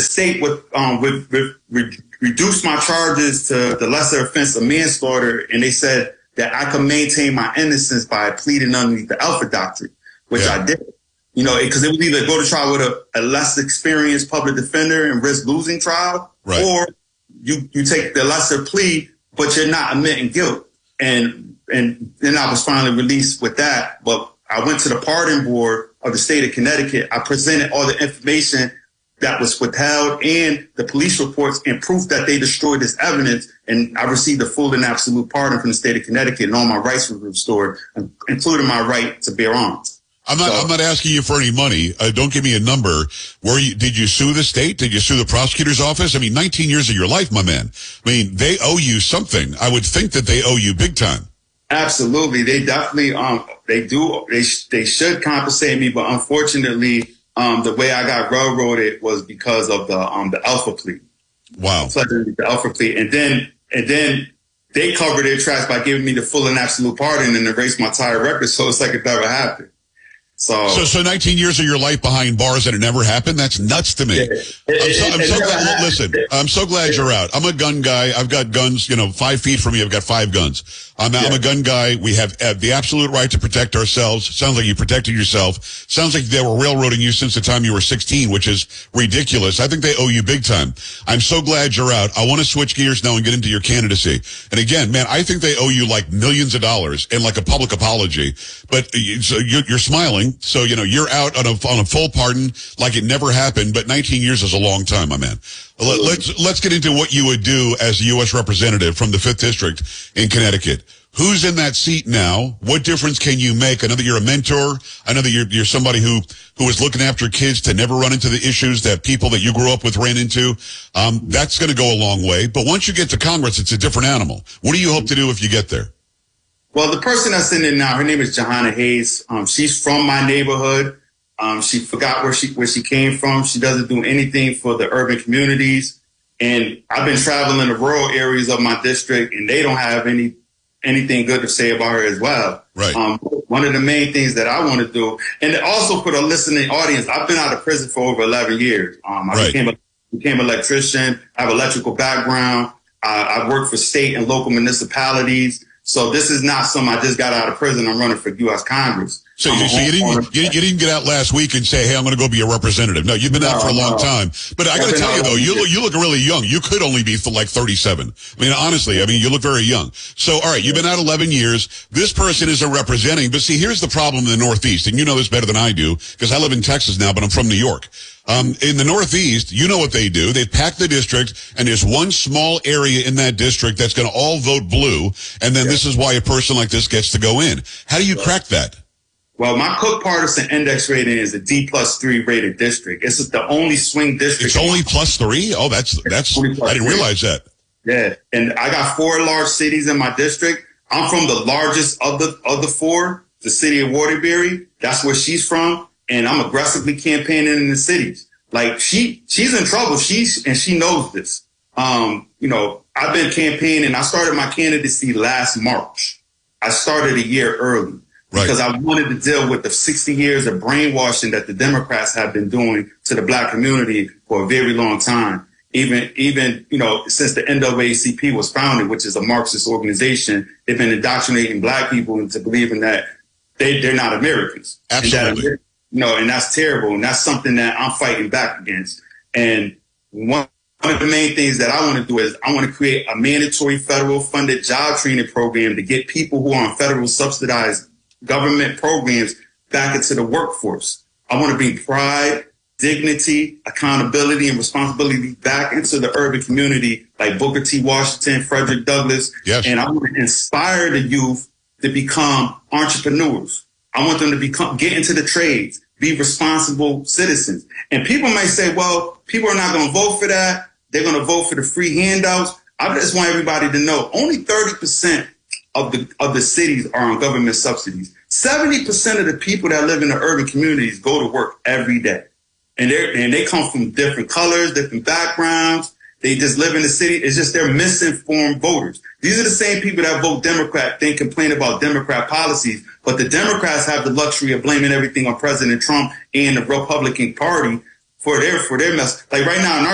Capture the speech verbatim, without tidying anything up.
state would, um, would, would re- reduce my charges to the lesser offense of manslaughter, and they said that I could maintain my innocence by pleading underneath the Alford Doctrine, which yeah. I did. You know, because it, it would either go to trial with a, a less experienced public defender and risk losing trial, right. or you, you take the lesser plea, but you're not admitting guilt. And and then I was finally released with that. But I went to the pardon board of the state of Connecticut. I presented all the information that was withheld and the police reports and proof that they destroyed this evidence. And I received a full and absolute pardon from the state of Connecticut, and all my rights were restored, including my right to bear arms. I'm not, so, I'm not asking you for any money. Uh, don't give me a number. Were you, did you sue the state? Did you sue the prosecutor's office? I mean, nineteen years of your life, my man. I mean, they owe you something. I would think that they owe you big time. Absolutely. They definitely, um, they do, they, they should compensate me, but unfortunately, um, the way I got railroaded was because of the, um, the alpha plea. Wow. The alpha plea. And then, and then they covered their tracks by giving me the full and absolute pardon and erased my entire record. So it's like it never happened. So, so, so nineteen years of your life behind bars and it never happened? That's nuts to me. Yeah, it, I'm so, I'm it, so it glad, listen, I'm so glad yeah. you're out. I'm a gun guy. I've got guns, you know, five feet from me. I've got five guns. I'm, yeah. I'm a gun guy. We have uh, the absolute right to protect ourselves. Sounds like you protected yourself. Sounds like they were railroading you since the time you were sixteen, which is ridiculous. I think they owe you big time. I'm so glad you're out. I want to switch gears now and get into your candidacy. And again, man, I think they owe you like millions of dollars and like a public apology. But so you're, you're smiling. So, you know, you're out on a, on a full pardon like it never happened, but nineteen years is a long time, my man. Let, let's, let's get into what you would do as a U S representative from the fifth District in Connecticut. Who's in that seat now? What difference can you make? I know that you're a mentor. I know that you're, you're somebody who, who is looking after kids to never run into the issues that people that you grew up with ran into. Um, that's going to go a long way. But once you get to Congress, it's a different animal. What do you hope to do if you get there? Well, the person that's in it now, her name is Johanna Hayes. Um, she's from my neighborhood. Um, she forgot where she where she came from. She doesn't do anything for the urban communities. And I've been traveling the rural areas of my district, and they don't have any anything good to say about her as well. Right. Um, one of the main things that I want to do, and also for the listening audience, I've been out of prison for over eleven years. Um, I right. became a became an electrician. I have an electrical background. I, I work for state and local municipalities. So this is not something I just got out of prison. I'm running for U S Congress. So, you, so you, didn't, you, you didn't get out last week and say, hey, I'm going to go be a representative. No, you've been no, out for a long no. time. But I got to tell you, though, you look, you look really young. You could only be for like thirty-seven. I mean, honestly, I mean, you look very young. So, all right, you've been out eleven years. This person is a representing. But see, here's the problem in the Northeast. And you know this better than I do because I live in Texas now, but I'm from New York. Um, in the Northeast, you know what they do. They pack the district, and there's one small area in that district that's going to all vote blue, and then yeah. this is why a person like this gets to go in. How do you crack that? Well, my Cook Partisan Index rating is a D plus three rated district. It's the only swing district. It's only plus three? Oh, that's, that's, I didn't realize that. Yeah. And I got four large cities in my district. I'm from the largest of the, of the four, the city of Waterbury. That's where she's from. And I'm aggressively campaigning in the cities. Like she, she's in trouble. She's, and she knows this. Um, you know, I've been campaigning. I started my candidacy last March. I started a year early right. because I wanted to deal with the sixty years of brainwashing that the Democrats have been doing to the black community for a very long time. Even, even, you know, since the N double A C P was founded, which is a Marxist organization, they've been indoctrinating black people into believing that they, they're not Americans. Absolutely. And No, and that's terrible. And that's something that I'm fighting back against. And one of the main things that I want to do is I want to create a mandatory federal funded job training program to get people who are on federal subsidized government programs back into the workforce. I want to bring pride, dignity, accountability, and responsibility back into the urban community like Booker T. Washington, Frederick Douglass. Yes. And I want to inspire the youth to become entrepreneurs. I want them to become, get into the trades, be responsible citizens. And people might say, well, people are not going to vote for that. They're going to vote for the free handouts. I just want everybody to know only thirty percent of the, of the cities are on government subsidies. seventy percent of the people that live in the urban communities go to work every day. And they and they come from different colors, different backgrounds. They just live in the city. It's just they're misinformed voters. These are the same people that vote Democrat, then complain about Democrat policies. But the Democrats have the luxury of blaming everything on President Trump and the Republican Party for their for their mess. Like right now in our